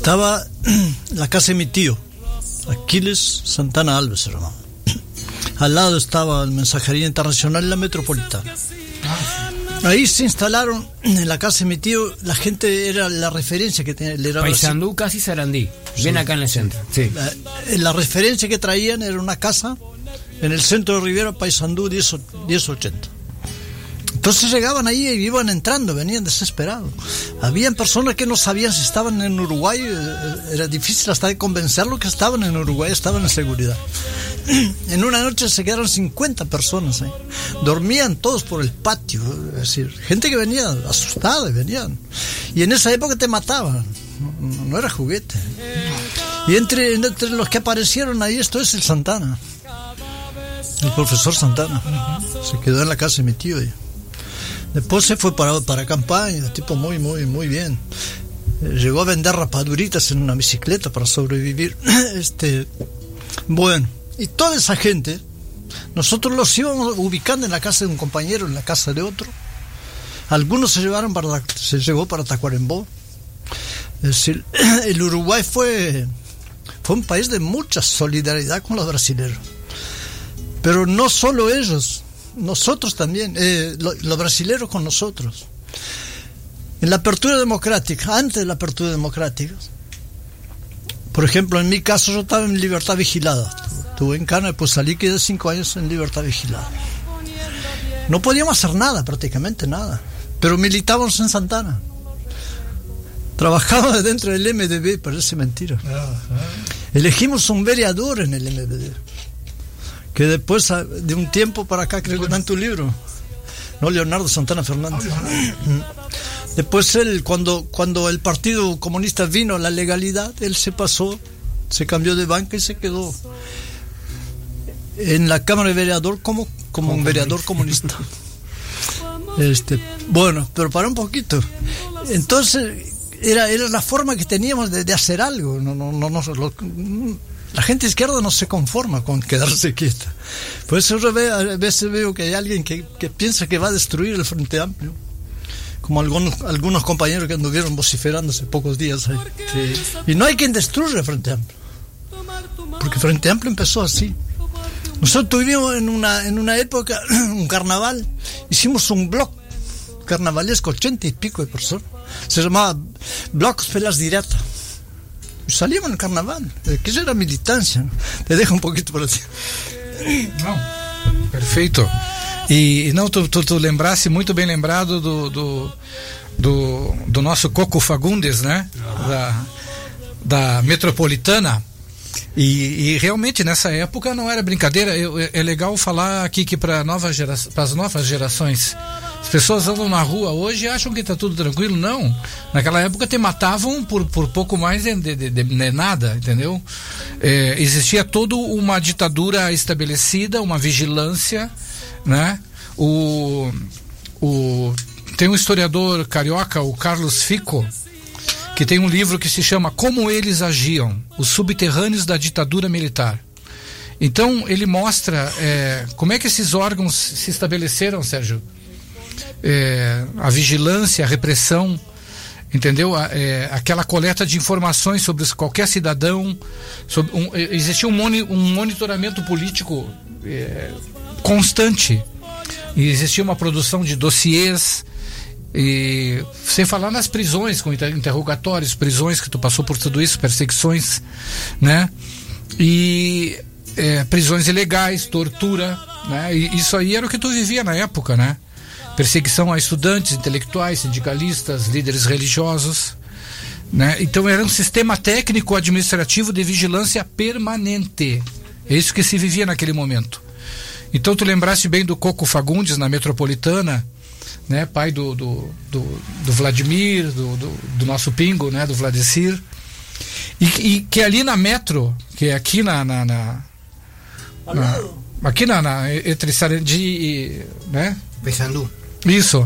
Estaba la casa de mi tío, Aquiles Santana Alves, se llamaba. Al lado estaba el Mensajería Internacional y la Metropolitana. Ahí se instalaron, en la casa de mi tío, la gente era la referencia que tenía. Paysandú, casi Sarandí, bien sí, acá en el centro. Sí. La referencia que traían era una casa en el centro de Rivera, Paysandú 1080. Entonces llegaban ahí y iban entrando, venían desesperados. Habían personas que no sabían si estaban en Uruguay, era difícil hasta de convencerlos que estaban en Uruguay, estaban en seguridad. En una noche se quedaron 50 personas ahí. Dormían todos por el patio, es decir, gente que venía asustada, venían. Y en esa época te mataban, no era juguete. Y entre los que aparecieron ahí, esto es el Santana, el profesor Santana. Se quedó en la casa de mi tío ahí. Después se fue para campaña, tipo muy bien. Llegó a vender rapaduritas en una bicicleta para sobrevivir. Bueno, y toda esa gente, nosotros los íbamos ubicando en la casa de un compañero, en la casa de otro. Algunos se llevó para Tacuarembó. Es decir, el Uruguay fue un país de mucha solidaridad con los brasileños. Pero no solo ellos, nosotros también, los brasileños con nosotros. En la apertura democrática, antes de la apertura democrática, por ejemplo, en mi caso yo estaba en libertad vigilada. Estuve en cana, después salí, quedé 5 años en libertad vigilada. No podíamos hacer nada, prácticamente nada. Pero militábamos en Santana. Trabajábamos dentro del MDB, parece mentira. Elegimos un vereador en el MDB, que después, de un tiempo para acá, creo que está en tu libro, ¿no? Leonardo Santana Fernández. Después él, cuando el Partido Comunista vino a la legalidad, él se cambió de banca y se quedó en la Cámara de Vereador como un vereador comunista. Bueno, pero para un poquito. Entonces era la forma que teníamos de hacer algo. La gente izquierda no se conforma con quedarse quieta. Por eso yo a veces veo que hay alguien que piensa que va a destruir el Frente Amplio, como algunos compañeros que anduvieron vociferando hace pocos días ahí. Sí. Y no hay quien destruya el Frente Amplio, porque el Frente Amplio empezó así. Nosotros tuvimos en una época un carnaval, hicimos un blog carnavalesco, 80 y pico de personas, se llamaba Blocs Pelas Directas. Salíamos en el carnaval, que eso era militancia, ¿no? Te dejo un poquito por así. Não, perfeito. E não, tu lembrasse, muito bem lembrado do nosso Coco Fagundes, né? Da Metropolitana. E realmente nessa época não era brincadeira. É legal falar aqui que para as novas gerações, as pessoas andam na rua hoje e acham que está tudo tranquilo. Não, naquela época te matavam por pouco mais de nada, entendeu? Existia toda uma ditadura estabelecida, uma vigilância, né? Tem um historiador carioca, o Carlos Fico, que tem um livro que se chama Como Eles Agiam, os Subterrâneos da Ditadura Militar. Então ele mostra como é que esses órgãos se estabeleceram, Sérgio. A vigilância, a repressão, entendeu? Aquela coleta de informações sobre qualquer cidadão, existia um monitoramento político constante, e existia uma produção de dossiês, e sem falar nas prisões, com interrogatórios, prisões que tu passou por tudo isso, perseguições, né? E prisões ilegais, tortura, né? E isso aí era o que tu vivia na época, né? Perseguição a estudantes, intelectuais, sindicalistas, líderes religiosos, né? Então era um sistema técnico administrativo de vigilância permanente. É isso que se vivia naquele momento. Então tu lembraste bem do Coco Fagundes na Metropolitana, né? Pai do Vladimir, do nosso Pingo, né? Do Vladicir, e que ali na Metro, que é aqui entre Sarandi, né? Paysandú. Isso.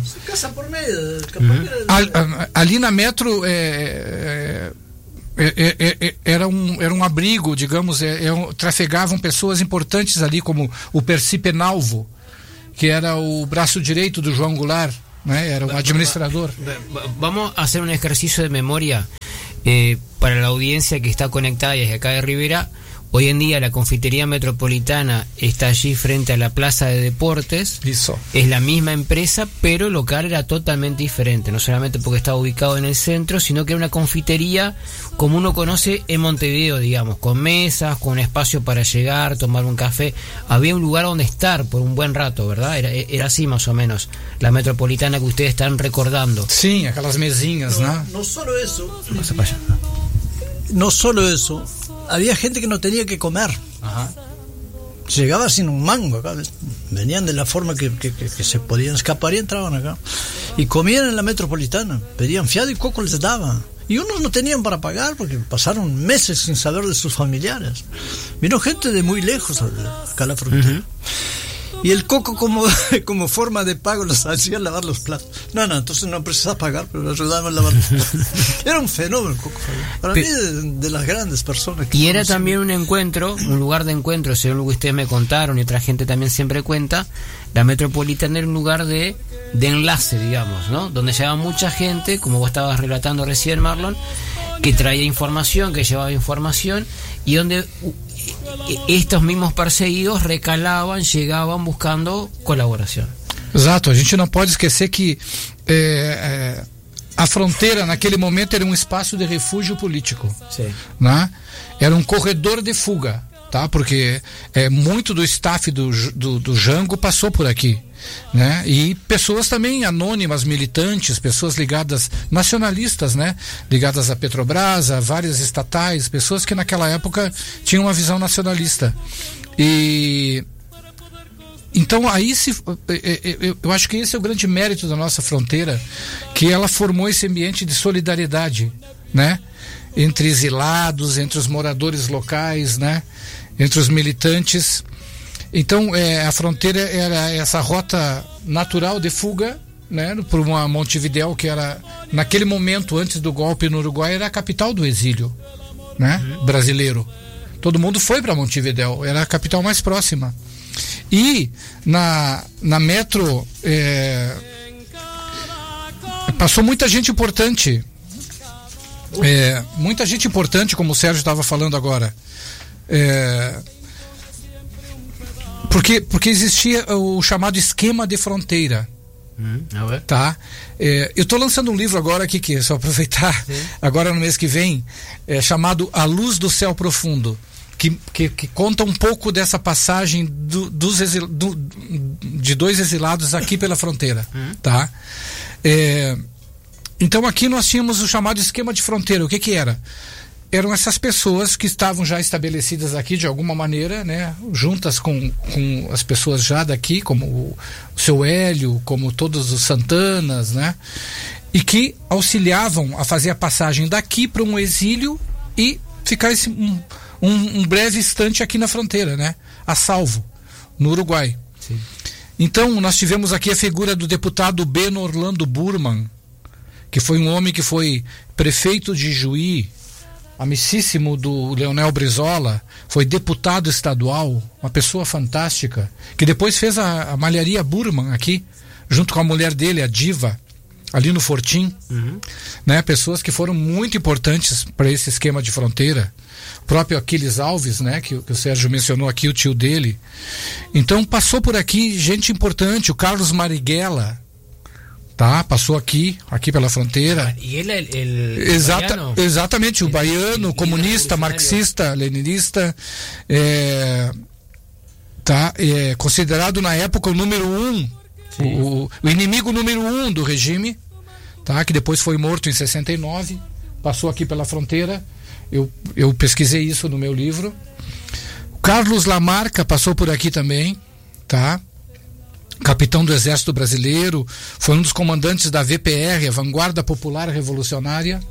Ali na Metro era um abrigo, digamos, trafegavam pessoas importantes ali, como o Percy Penalvo, que era o braço direito do João Goulart, né? Era um administrador. Vamos a hacer un ejercicio de memoria. Para la audiencia que está conectada desde acá de Rivera, hoy en día la Confitería Metropolitana está allí frente a la Plaza de Deportes. Isso. Es la misma empresa, pero el local era totalmente diferente. No solamente porque estaba ubicado en el centro, sino que era una confitería como uno conoce en Montevideo, digamos, con mesas, con un espacio para llegar, tomar un café. Había un lugar donde estar por un buen rato, ¿verdad? Era así más o menos la Metropolitana que ustedes están recordando. Sim, aquelas mesinhas, né? No solo eso. Pasa para allá. No solo eso. Había gente que no tenía que comer. Ajá. Llegaba sin un mango acá. Venían de la forma que se podían escapar y entraban acá. Y comían en la Metropolitana. Pedían fiado y coco les daba. Y unos no tenían para pagar porque pasaron meses sin saber de sus familiares. Vino gente de muy lejos acá a la frontera. Y el coco como forma de pago los hacían lavar los platos. No, entonces no precisaba pagar, pero los ayudaban a lavar los platos. Era un fenómeno el coco. Para mí de las grandes personas. Y era también un encuentro, un lugar de encuentro, según lo que ustedes me contaron y otra gente también siempre cuenta, la Metropolitana era un lugar de enlace, digamos, ¿no? Donde llegaba mucha gente, como vos estabas relatando recién, Marlon, que traía información, que llevaba información, y donde estos mismos perseguidos recalaban, llegaban buscando colaboração. Exato, a gente não pode esquecer que a fronteira naquele momento era um espaço de refúgio político, né? Era um corredor de fuga, tá? Porque muito do staff do Jango passou por aqui, né? E pessoas também anônimas, militantes, pessoas ligadas, nacionalistas, né? Ligadas à Petrobras, a várias estatais, pessoas que naquela época tinham uma visão nacionalista. E então aí eu acho que esse é o grande mérito da nossa fronteira, que ela formou esse ambiente de solidariedade, né? Entre exilados, entre os moradores locais, né? Entre os militantes. Então a fronteira era essa rota natural de fuga, né, por uma Montevidéu que era, naquele momento, antes do golpe no Uruguai, era a capital do exílio, né, brasileiro. Todo mundo foi para Montevidéu, era a capital mais próxima. E na metro passou muita gente importante. Muita gente importante, como o Sérgio estava falando agora. Porque existia o chamado esquema de fronteira. Tá? Eu estou lançando um livro agora aqui, que só aproveitar, agora no mês que vem, chamado A Luz do Céu Profundo, que conta um pouco dessa passagem de dois exilados aqui pela fronteira. Tá? Então aqui nós tínhamos o chamado esquema de fronteira. O que era? Eram essas pessoas que estavam já estabelecidas aqui de alguma maneira, né, juntas com as pessoas já daqui, como o seu Hélio, como todos os Santanas, né, e que auxiliavam a fazer a passagem daqui para um exílio e ficar um breve instante aqui na fronteira, né, a salvo, no Uruguai. Sim. Então nós tivemos aqui a figura do deputado Beno Orlando Burman, que foi um homem que foi prefeito de Juí, amicíssimo do Leonel Brizola, foi deputado estadual, uma pessoa fantástica, que depois fez a malharia Burman aqui, junto com a mulher dele, a Diva, ali no Fortim, né? Pessoas que foram muito importantes para esse esquema de fronteira. O próprio Aquiles Alves, né? Que o Sérgio mencionou aqui, o tio dele. Então passou por aqui gente importante, o Carlos Marighella, tá? Passou aqui pela fronteira. E ele exatamente, o baiano, comunista, marxista, leninista, considerado na época o número 1, o inimigo número 1 do regime, tá? Que depois foi morto em 69, passou aqui pela fronteira. Eu pesquisei isso no meu livro. O Carlos Lamarca passou por aqui também, tá? Capitão do Exército Brasileiro, foi um dos comandantes da VPR, a Vanguarda Popular Revolucionária.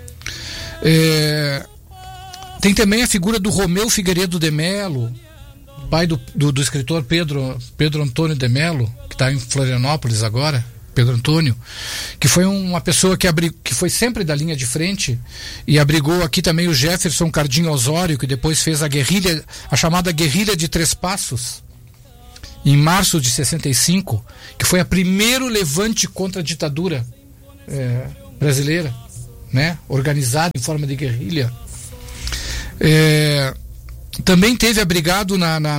Tem também a figura do Romeu Figueiredo de Mello, pai do escritor Pedro Antônio de Mello, que está em Florianópolis agora, Pedro Antônio, que foi uma pessoa que foi sempre da linha de frente e abrigou aqui também o Jefferson Cardinho Osório, que depois fez a chamada Guerrilha de Três Passos, em março de 65, que foi o primeiro levante contra a ditadura brasileira, né, organizado em forma de guerrilha. Também teve abrigado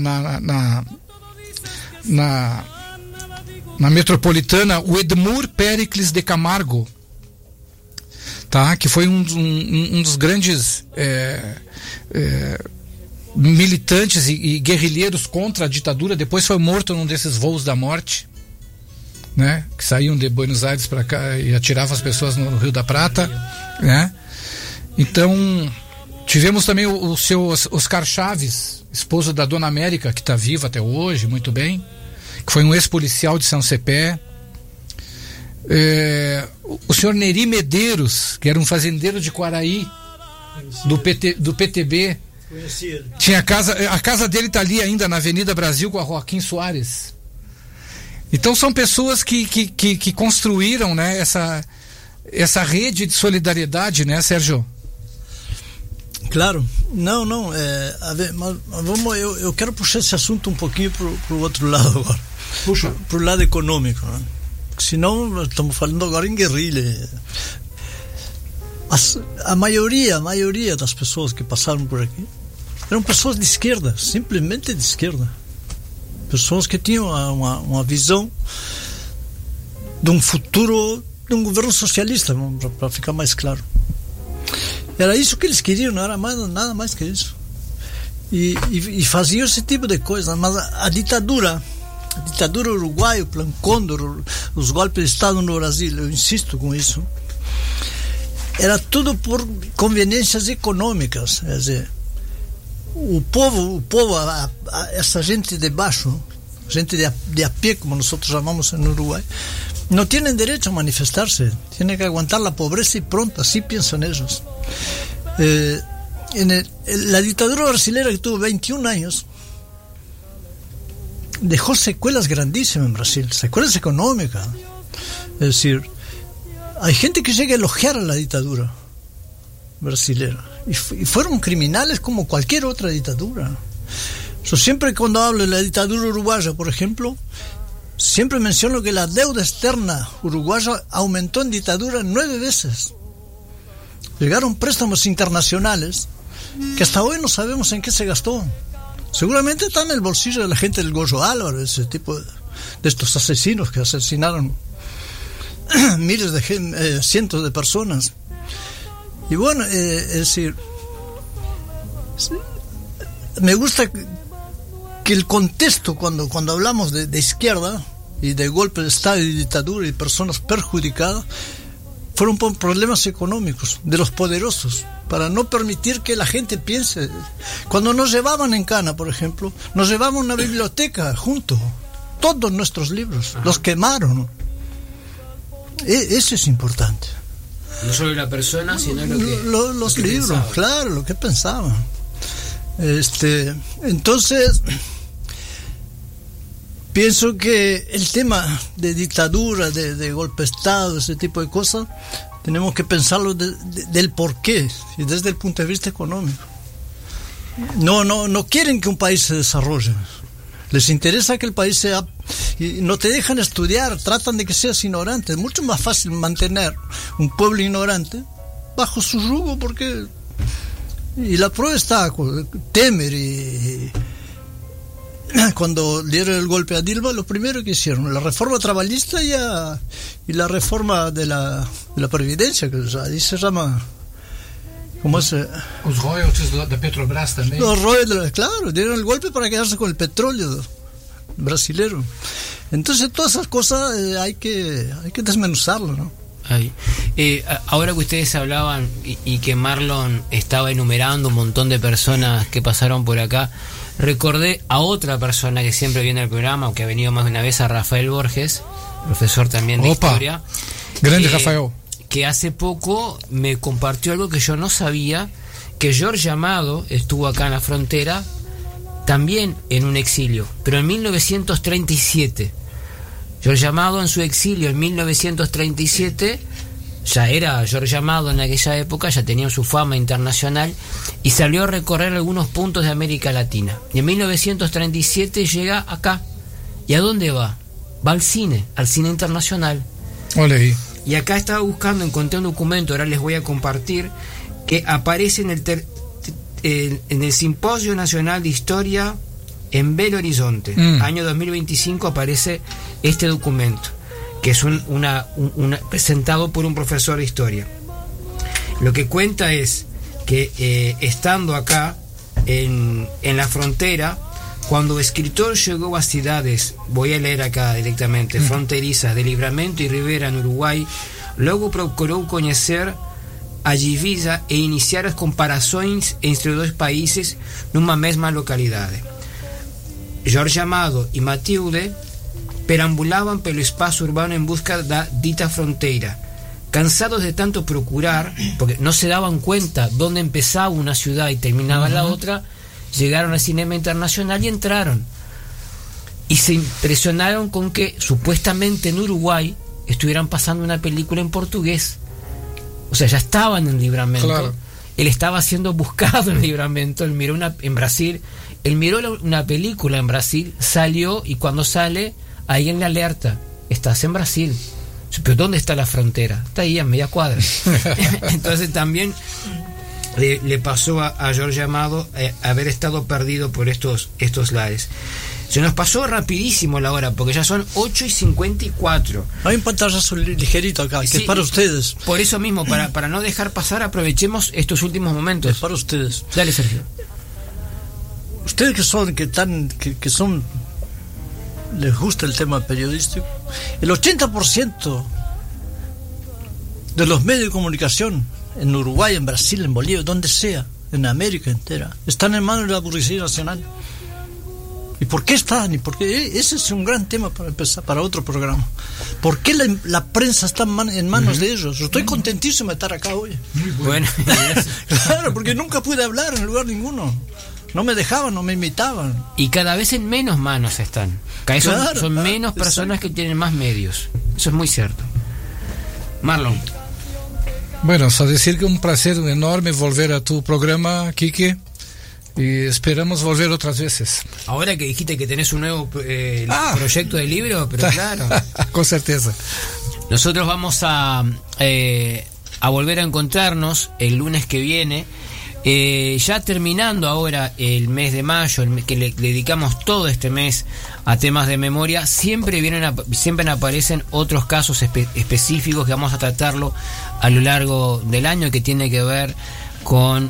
na metropolitana o Edmur Péricles de Camargo, tá? Que foi um dos grandes militantes e guerrilheiros contra a ditadura. Depois foi morto num desses voos da morte, né? Que saíam de Buenos Aires para cá e atiravam as pessoas no Rio da Prata, né? Então tivemos também o seu Oscar Chaves, esposo da Dona América, que está vivo até hoje, muito bem, que foi um ex-policial de São Cepé. O senhor Neri Medeiros, que era um fazendeiro de Quaraí, do PTB. Tinha a casa dele está ali ainda na Avenida Brasil com a Joaquim Soares. Então são pessoas que construíram, né, essa rede de solidariedade, né, Sérgio? Claro, não, eu quero puxar esse assunto um pouquinho pro outro lado agora. Puxa. Pro lado econômico, né? Senão estamos falando agora em guerrilha. A maioria das pessoas que passaram por aqui eram pessoas de esquerda, simplesmente de esquerda. Pessoas que tinham uma visão de um futuro, de um governo socialista, para ficar mais claro. Era isso que eles queriam, não era nada mais que isso. E faziam esse tipo de coisa. Mas a ditadura uruguaia, o Plan Cóndor, os golpes de Estado no Brasil, eu insisto com isso, era tudo por conveniências econômicas. Quer dizer, o povo, essa gente de baixo, gente de a pé, como nós chamamos no Uruguai, não têm direito a manifestar-se, têm que aguantar a pobreza e pronto, assim pensam eles. La dictadura brasileña, que tuvo 21 años, dejó secuelas grandísimas en Brasil, secuelas económicas. Es decir, hay gente que llega a elogiar a la dictadura brasileña y fueron criminales como cualquier otra dictadura. Yo siempre, cuando hablo de la dictadura uruguaya, por ejemplo, siempre menciono que la deuda externa uruguaya aumentó en dictadura 9 veces. Llegaron préstamos internacionales que hasta hoy no sabemos en qué se gastó. Seguramente está en el bolsillo de la gente del Goyo Álvarez, ese tipo de estos asesinos que asesinaron miles de cientos de personas. Y bueno, es decir, me gusta que el contexto, cuando hablamos de izquierda y de golpe de Estado y dictadura y personas perjudicadas, fueron por problemas económicos de los poderosos, para no permitir que la gente piense. Cuando nos llevaban en cana, por ejemplo, nos llevaban una biblioteca junto, todos nuestros libros, los quemaron. Eso es importante. No solo la persona, sino los libros, pensaba. Claro, lo que pensaban. Entonces, pienso que el tema de dictadura, de golpe de Estado, ese tipo de cosas, tenemos que pensarlo del porqué, y desde el punto de vista económico. No quieren que un país se desarrolle. Les interesa que el país sea... Y no te dejan estudiar, tratan de que seas ignorante. Es mucho más fácil mantener un pueblo ignorante bajo su yugo, porque... Y la prueba está, Temer y... Cuando dieron el golpe a Dilma, lo primero que hicieron, la reforma trabalhista y la reforma de la previdencia, que ahí se llama... ¿Cómo es? Los royalties de Petrobras también. Los royalties, claro, dieron el golpe para quedarse con el petróleo brasilero. Entonces todas esas cosas hay que desmenuzarlo, ¿no? Ahora que ustedes hablaban y que Marlon estaba enumerando un montón de personas que pasaron por acá, recordé a otra persona que siempre viene al programa, o que ha venido más de una vez, a Rafael Borges, profesor también de historia. Grande Rafael. Que hace poco me compartió algo que yo no sabía, que Jorge Amado estuvo acá en la frontera también en un exilio, pero en 1937. Jorge Amado en su exilio en 1937 ya era Jorge Amado en aquella época, ya tenía su fama internacional y salió a recorrer algunos puntos de América Latina. Y en 1937 llega acá. ¿Y a dónde va? Va al cine internacional. Olha ahí. Y acá estaba buscando, encontré un documento, ahora les voy a compartir, que aparece en el Simposio Nacional de Historia en Belo Horizonte. Año 2025 aparece este documento, que es presentado por un profesor de historia. Lo que cuenta es que estando acá en la frontera, cuando o escritor llegó a ciudades, voy a leer acá directamente, fronterizas de Livramento y Rivera en Uruguay, logo procurou conhecer a divisa e iniciar as comparações entre os dois países numa mesma localidade. Jorge Amado e Matilde perambulaban pelo espaço urbano en busca da dita fronteira. Cansados de tanto procurar, porque no se daban cuenta dónde empezaba una ciudad y terminaba la otra, llegaron al Cinema Internacional y entraron. Y se impresionaron con que supuestamente en Uruguay estuvieran pasando una película en portugués. O sea, ya estaban en Livramento. Claro. Él estaba siendo buscado en Livramento. Él miró en Brasil. Él miró una película en Brasil, salió, y cuando sale, alguien le alerta: estás en Brasil. Pero ¿dónde está la frontera? Está ahí a media cuadra. Entonces también le pasó a Jorge Amado haber estado perdido por estos lares. Se nos pasó rapidísimo la hora, porque ya son 8:54. Hay un pantallazo ligerito acá, que sí, es para ustedes. Por eso mismo, para no dejar pasar, aprovechemos estos últimos momentos. Es para ustedes. Dale, Sergio. Ustedes que son les gusta el tema periodístico, el 80% de los medios de comunicación en Uruguay, en Brasil, en Bolivia, donde sea, en América entera, están en manos de la burguesía nacional. ¿Y por qué están? ¿Y por qué? Ese es un gran tema para empezar, para otro programa. ¿Por qué la prensa está en manos de ellos? Yo estoy contentísimo de estar acá hoy. Muy bueno. Claro, porque nunca pude hablar en lugar ninguno. No me dejaban, no me invitaban. Y cada vez en menos manos están. Cada vez son menos personas que tienen más medios. Eso es muy cierto. Marlon. Bueno, só decir que un placer enorme volver a tu programa, Quique. Y esperamos volver otras veces. Ahora que dijiste que tenés un nuevo proyecto de libro, pero claro. Con certeza. Nosotros vamos a volver a encontrarnos el lunes que viene. Ya terminando ahora el mes de mayo, que le dedicamos todo este mes a temas de memoria, siempre aparecen otros casos específicos que vamos a tratarlo a lo largo del año, que tiene que ver con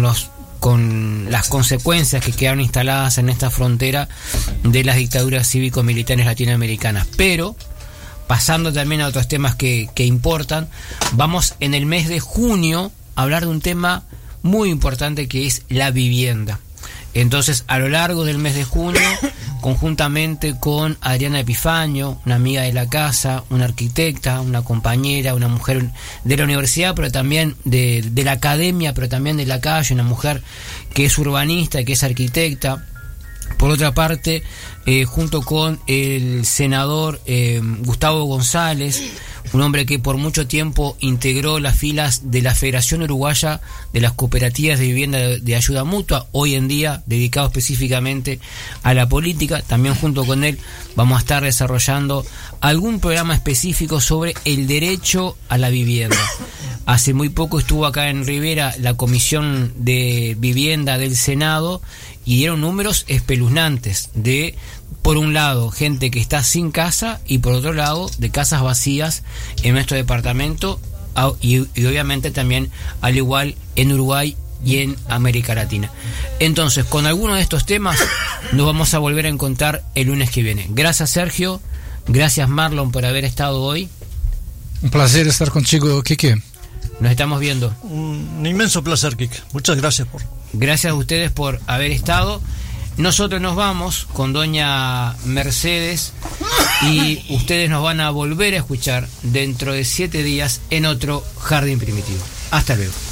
las consecuencias que quedaron instaladas en esta frontera de las dictaduras cívico-militares latinoamericanas. Pero, pasando también a otros temas que importan, vamos en el mes de junio a hablar de un tema muy importante, que es la vivienda. Entonces, a lo largo del mes de junio, conjuntamente con Adriana Epifanio, una amiga de la casa, una arquitecta, una compañera, una mujer de la universidad, pero también de la academia, pero también de la calle, una mujer que es urbanista, que es arquitecta. Por otra parte, junto con el senador Gustavo González, un hombre que por mucho tiempo integró las filas de la Federación Uruguaya de las Cooperativas de Vivienda de Ayuda Mutua, hoy en día dedicado específicamente a la política. También junto con él vamos a estar desarrollando algún programa específico sobre el derecho a la vivienda. Hace muy poco estuvo acá en Rivera la Comisión de Vivienda del Senado y dieron números espeluznantes de, por un lado, gente que está sin casa, y por otro lado, de casas vacías en nuestro departamento, y obviamente también al igual en Uruguay y en América Latina. Entonces, con alguno de estos temas nos vamos a volver a encontrar el lunes que viene. Gracias, Sergio. Gracias, Marlon, por haber estado hoy. Un placer estar contigo, Quique. Nos estamos viendo. Un inmenso placer, Quique. Muchas gracias Gracias a ustedes por haber estado. Nosotros nos vamos con doña Mercedes y ustedes nos van a volver a escuchar dentro de 7 días en otro Jardín Primitivo. Hasta luego.